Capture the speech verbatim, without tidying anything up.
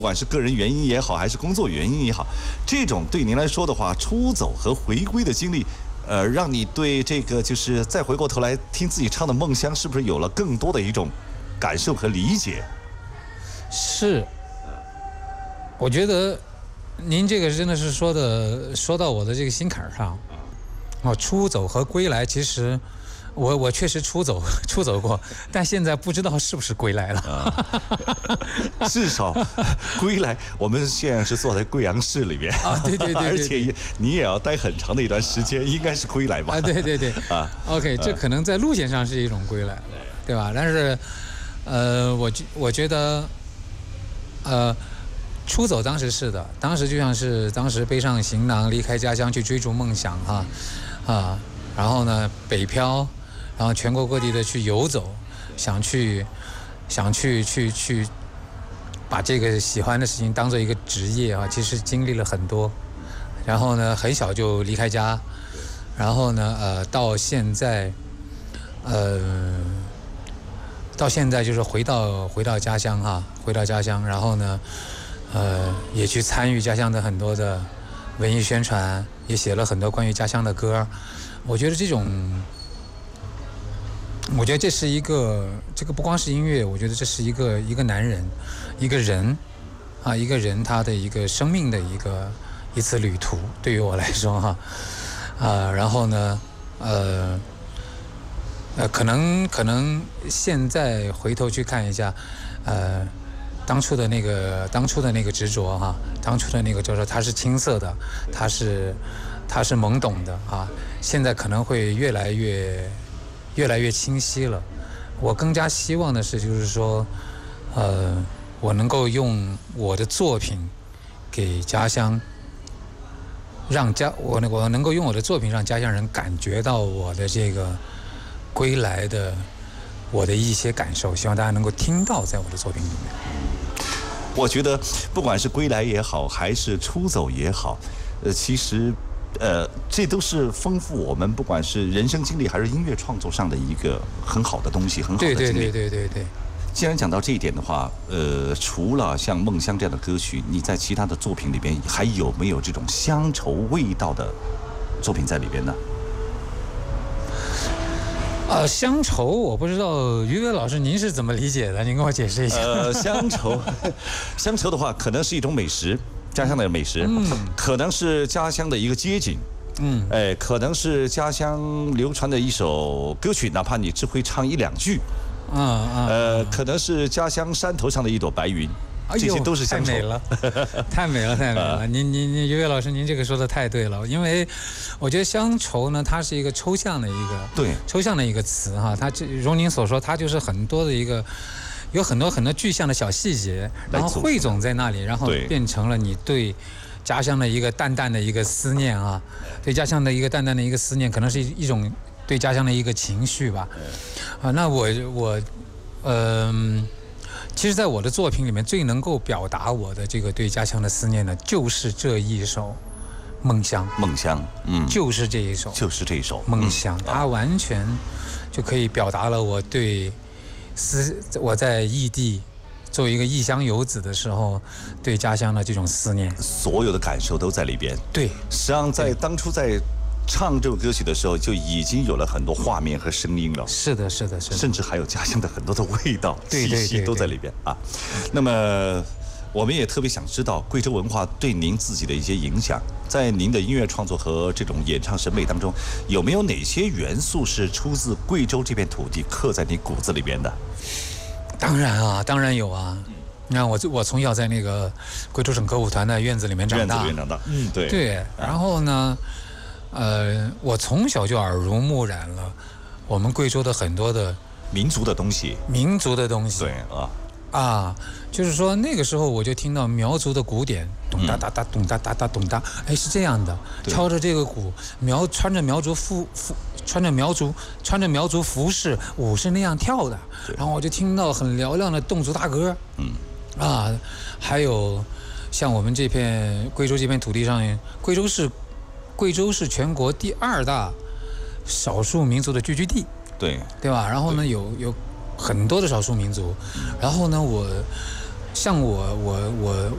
不管是个人原因也好，还是工作原因也好，这种对您来说的话，出走和回归的经历，呃，让你对这个就是再回过头来听自己唱的《梦乡》，是不是有了更多的一种感受和理解？ 是，我觉得您这个真的是说的说到我的这个心坎上。哦，出走和归来，其实我我确实出走出走过，但现在不知道是不是归来了。 啊、至少归来，我们现在是坐在贵阳市里面啊，对对 对, 对, 对， 而且你也要待很长的一段时间，应该是归来吧？ 啊，对对对啊 ，OK， 这可能在路线上是一种归来，对吧？但是，呃，我我觉得，呃。出走当时是的，当时就像是当时背上行囊离开家乡去追逐梦想哈，啊，然后呢北漂，然后全国各地的去游走，想去想去去去把这个喜欢的事情当做一个职业啊，其实经历了很多，然后呢很小就离开家，然后呢呃到现在，呃到现在就是回到回到家乡哈，回到家乡，然后呢。呃，也去参与家乡的很多的文艺宣传，也写了很多关于家乡的歌。我觉得这种，我觉得这是一个，这个不光是音乐，我觉得这是一个一个男人，一个人，啊，一个人他的一个生命的一个一次旅途。对于我来说哈，啊，然后呢，呃，呃，可能可能现在回头去看一下，呃。当初的那个，当初的那个执着哈，当初的那个就是它是青涩的，它是，它是懵懂的啊。现在可能会越来越，越来越清晰了。我更加希望的是，就是说，呃，我能够用我的作品给家乡，让家我我能够用我的作品让家乡人感觉到我的这个归来的我的一些感受，希望大家能够听到在我的作品里面。 我觉得不管是归来也好，还是出走也好，呃，其实，呃，这都是丰富我们不管是人生经历还是音乐创作上的一个很好的东西，很好的经历。 对对对对对对。 既然讲到这一点的话，呃，除了像《梦乡》这样的歌曲，你在其他的作品里边还有没有这种乡愁味道的作品在里边呢？ 呃，乡愁，我不知道于伟老师您是怎么理解的？您跟我解释一下。 呃，乡愁，乡愁的话，可能是一种美食，家乡的美食，嗯，可能是家乡的一个街景，嗯，哎，可能是家乡流传的一首歌曲，哪怕你只会唱一两句，啊啊，呃，可能是家乡山头上的一朵白云。这些都是乡愁。 太美了，太美了，太美了！您您您，于伟老师，您这个说的太对了。因为我觉得乡愁呢，它是一个抽象的一个对抽象的一个词哈。它这如您所说，它就是很多的一个有很多很多具象的小细节，然后汇总在那里，然后变成了你对家乡的一个淡淡的一个思念啊，对家乡的一个淡淡的一个思念，可能是一种对家乡的一个情绪吧。啊，那我我嗯。呃其实，在我的作品里面，最能够表达我的这个对家乡的思念呢，就是这一首《梦乡》。 梦乡，嗯， 就是这一首， 就是这一首《 梦乡》，嗯，它完全就可以表达了我对思我在异地作为一个异乡游子的时候，对家乡的这种思念， 所有的感受都在里边。 对， 实际上在当初在唱这首歌曲的时候，就已经有了很多画面和声音了。 是的，是的，是的， 甚至还有家乡的很多的味道、 气息都在里边啊。那么，我们也特别想知道贵州文化对您自己的一些影响，在您的音乐创作和这种演唱审美当中，有没有哪些元素是出自贵州这片土地，刻在你骨子里边的？ 当然啊，当然有啊。你看我，我从小在那个贵州省歌舞团的院子里面长大， 院子里面长大，嗯，对对。然后呢？呃，我从小就耳濡目染了我们贵州的很多的民族的东西， 民族的东西。 对啊， 啊，就是说那个时候我就听到苗族的鼓点，咚哒哒哒，咚哒哒哒，咚哒，哎，是这样的，敲着这个鼓，苗穿着苗族服服，穿着苗族穿着苗族服饰，舞是那样跳的，然后我就听到很嘹亮的侗族大歌，嗯，啊，还有像我们这片贵州这片土地上，贵州是。贵州是全国第二大少数民族的聚居地， 对对吧？然后呢，有有很多的少数民族，然后呢，我像我我我